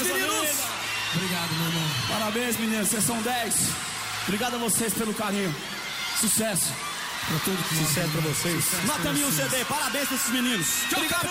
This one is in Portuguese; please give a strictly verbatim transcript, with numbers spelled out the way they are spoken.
meninos! Obrigado, meu irmão. Parabéns, meninos, vocês são dez. Obrigado a vocês pelo carinho. Sucesso. Pra tudo que Sucesso pra vocês. Sucesso Nota pra mil vocês. C D, parabéns pra esses meninos. Obrigado.